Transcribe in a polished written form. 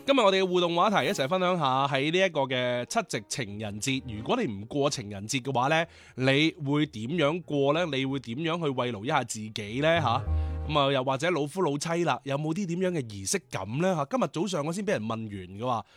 今日我哋嘅互動話題一齊分享下喺呢一個嘅七夕情人節，如果你唔過情人節嘅話呢，你會點樣過呢？你會點樣去慰勞一下自己呢？吓咁啊，又或者老夫老妻啦，有冇啲點樣嘅儀式感呢？吓，今日早上我先俾人問完嘅話，